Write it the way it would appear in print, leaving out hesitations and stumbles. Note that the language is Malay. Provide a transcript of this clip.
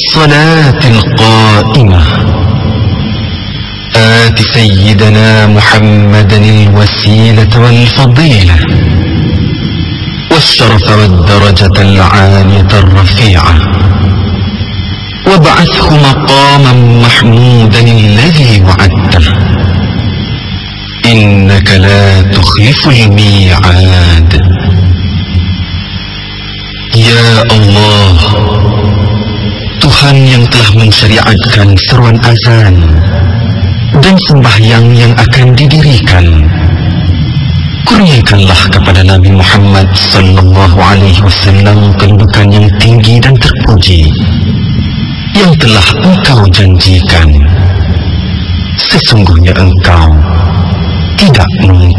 الصلاة القائمة آت سيدنا محمدا الوسيلة والفضيلة والشرف والدرجة العالية الرفيعة وابعثه مقاما محمودا الذي وعدته إنك لا تخلف الميعاد. Ya Allah, Tuhan yang telah mensyariatkan seruan azan dan sembahyang yang akan didirikan, kurniakanlah kepada Nabi Muhammad sallallahu alaihi wasallam kedudukan yang tinggi dan terpuji yang telah Engkau janjikan. Sesungguhnya Engkau tidak mungkin